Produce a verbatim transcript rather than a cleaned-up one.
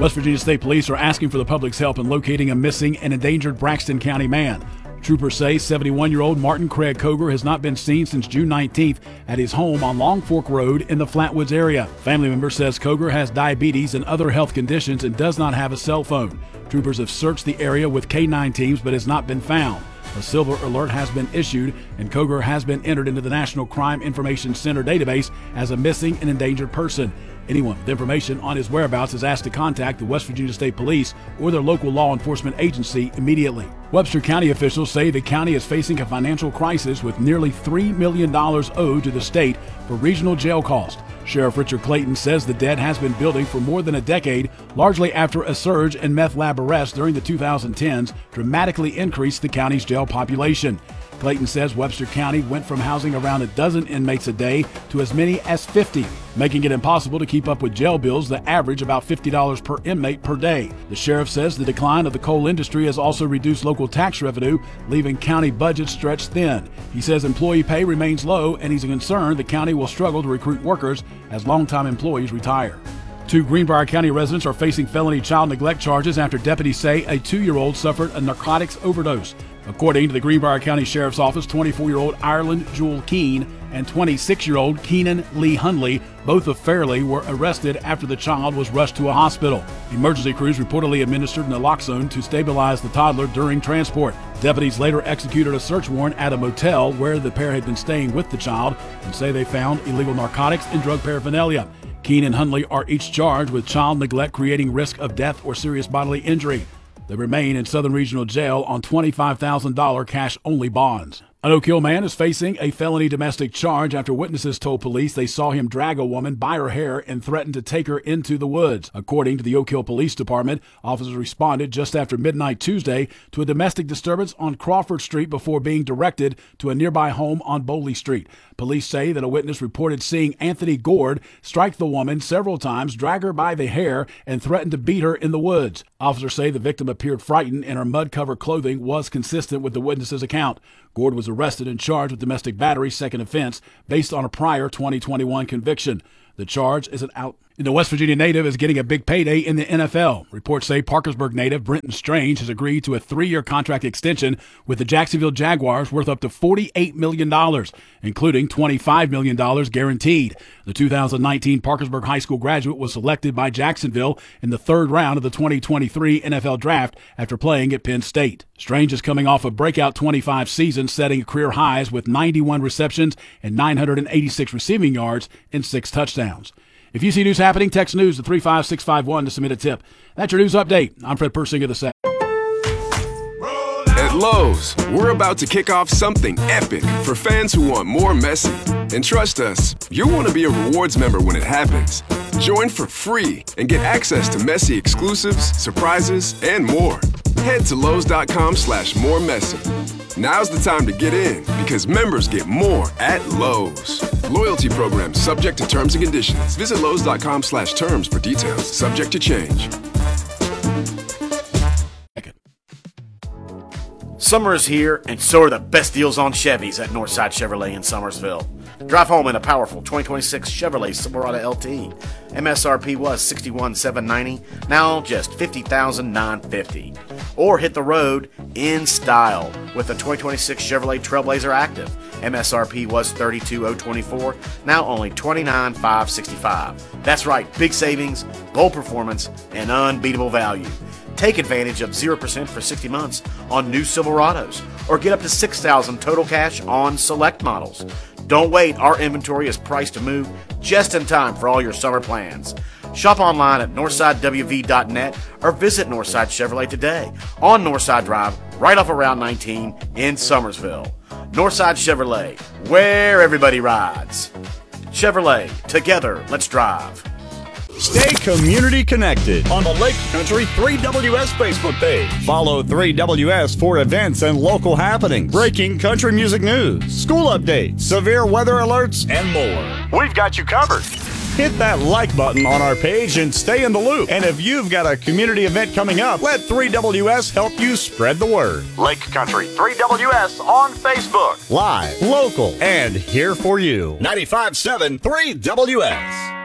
West Virginia State Police are asking for the public's help in locating a missing and endangered Braxton County man. Troopers say seventy-one-year-old Martin Craig Coger has not been seen since June nineteenth at his home on Long Fork Road in the Flatwoods area. Family member says Coger has diabetes and other health conditions and does not have a cell phone. Troopers have searched the area with K nine teams but has not been found. A silver alert has been issued, and Coger has been entered into the National Crime Information Center database as a missing and endangered person. Anyone with information on his whereabouts is asked to contact the West Virginia State Police or their local law enforcement agency immediately. Webster County officials say the county is facing a financial crisis with nearly three million dollars owed to the state for regional jail costs. Sheriff Richard Clayton says the debt has been building for more than a decade, largely after a surge in meth lab arrests during the two thousand tens dramatically increased the county's jail population. Clayton says Webster County went from housing around a dozen inmates a day to as many as fifty, making it impossible to keep up with jail bills that average about fifty dollars per inmate per day. The sheriff says the decline of the coal industry has also reduced local tax revenue, leaving county budgets stretched thin. He says employee pay remains low, and he's concerned the county will struggle to recruit workers as longtime employees retire. Two Greenbrier County residents are facing felony child neglect charges after deputies say a two-year-old suffered a narcotics overdose. According to the Greenbrier County Sheriff's Office, twenty-four-year-old Ireland Jewel Keene and twenty-six-year-old Keenan Lee Hunley, both of Fairleigh, were arrested after the child was rushed to a hospital. Emergency crews reportedly administered naloxone to stabilize the toddler during transport. Deputies later executed a search warrant at a motel where the pair had been staying with the child and say they found illegal narcotics and drug paraphernalia. Keene and Hunley are each charged with child neglect creating risk of death or serious bodily injury. They remain in Southern Regional Jail on twenty-five thousand dollars cash-only bonds. An Oak Hill man is facing a felony domestic charge after witnesses told police they saw him drag a woman by her hair and threaten to take her into the woods. According to the Oak Hill Police Department, officers responded just after midnight Tuesday to a domestic disturbance on Crawford Street before being directed to a nearby home on Bowley Street. Police say that a witness reported seeing Anthony Gord strike the woman several times, drag her by the hair, and threaten to beat her in the woods. Officers say the victim appeared frightened and her mud-covered clothing was consistent with the witness's account. Gord was arrested and charged with domestic battery, second offense, based on a prior twenty twenty-one conviction. The charge is an out. The West Virginia native is getting a big payday in the N F L. Reports say Parkersburg native Brenton Strange has agreed to a three-year contract extension with the Jacksonville Jaguars worth up to forty-eight million dollars, including twenty-five million dollars guaranteed. The two thousand nineteen Parkersburg High School graduate was selected by Jacksonville in the third round of the twenty twenty-three N F L Draft after playing at Penn State. Strange is coming off a breakout twenty-five season, setting career highs with ninety-one receptions and nine hundred eighty-six receiving yards and six touchdowns. If you see news happening, text news to three five six five one to submit a tip. That's your news update. I'm Fred Persinger the second. At Lowe's, we're about to kick off something epic for fans who want more Messi. And trust us, you'll want to be a rewards member when it happens. Join for free and get access to Messi exclusives, surprises, and more. Head to Lowe's.com slash more Messi. Now's the time to get in because members get more at Lowe's. Loyalty program subject to terms and conditions. Visit Lowe's.com slash terms for details. Subject to change. Summer is here, and so are the best deals on Chevys at Northside Chevrolet in Summersville. Drive home in a powerful twenty twenty-six Chevrolet Silverado L T. M S R P was sixty-one thousand seven hundred ninety dollars, now just fifty thousand nine hundred fifty dollars. Or hit the road in style with the twenty twenty-six Chevrolet Trailblazer Active. M S R P was thirty-two thousand twenty-four dollars, now only twenty-nine thousand five hundred sixty-five dollars. That's right, big savings, bold performance, and unbeatable value. Take advantage of zero percent for sixty months on new Silverados, or get up to six thousand dollars total cash on select models. Don't wait, our inventory is priced to move just in time for all your summer plans. Shop online at northside w v dot net or visit Northside Chevrolet today on Northside Drive, right off of Route nineteen in Summersville. Northside Chevrolet, where everybody rides. Chevrolet, together, let's drive. Stay community connected on the Lake Country three W S Facebook page. Follow three W S for events and local happenings, breaking country music news, school updates, severe weather alerts, and more. We've got you covered. Hit that like button on our page and stay in the loop. And if you've got a community event coming up, let three W S help you spread the word. Lake Country three W S on Facebook. Live, local, and here for you. ninety-five point seven three W S.